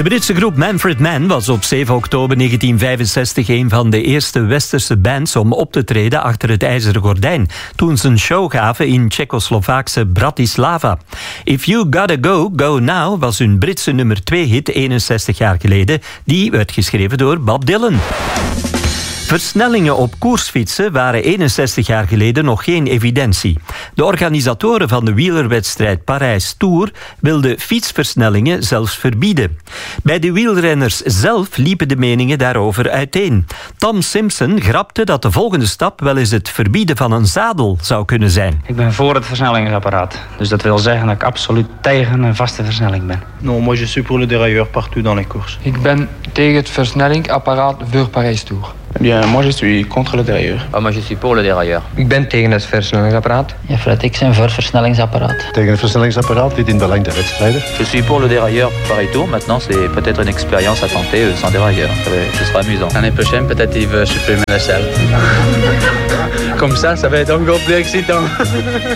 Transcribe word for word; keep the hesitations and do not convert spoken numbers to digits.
De Britse groep Manfred Mann was op zeven oktober negentien vijfenzestig een van de eerste westerse bands om op te treden achter het ijzeren gordijn, toen ze een show gaven in Tsjechoslovaakse Bratislava. If You Gotta Go, Go Now was hun Britse nummer twee hit eenenzestig jaar geleden. Die werd geschreven door Bob Dylan. Versnellingen op koersfietsen waren eenenzestig jaar geleden nog geen evidentie. De organisatoren van de wielerwedstrijd Parijs Tour wilden fietsversnellingen zelfs verbieden. Bij de wielrenners zelf liepen de meningen daarover uiteen. Tom Simpson grapte dat de volgende stap wel eens het verbieden van een zadel zou kunnen zijn. Ik ben voor het versnellingsapparaat. Dus dat wil zeggen dat ik absoluut tegen een vaste versnelling ben. Non, moi je suis pour le dérailleur partout dans les courses. Ik ben tegen het versnellingsapparaat voor Parijs Tour. Eh bien, moi je suis contre le dérailleur. Ah, moi je suis pour le dérailleur. Ik ben tegen het versnellingsapparaat. Ja, Fred, ik ben voor het versnellingsapparaat. Tegen het versnellingsapparaat, dit in belang der wedstrijden. Je suis pour le dérailleur pour Paris Tour. Maintenant, c'est peut-être une expérience à tenter sans dérailleur. Ce sera amusant. L'année prochaine, peut-être il veut supprimer la selle. Comme ça, ça va être encore plus excitant.